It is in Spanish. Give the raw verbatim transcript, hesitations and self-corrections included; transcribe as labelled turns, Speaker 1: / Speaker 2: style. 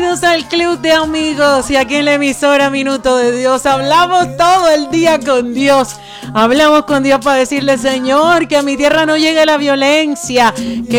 Speaker 1: Bienvenidos al Club de Amigos y aquí en la emisora Minuto de Dios hablamos todo el día con Dios. Hablamos con Dios para decirle, Señor, que a mi tierra no llegue la violencia, que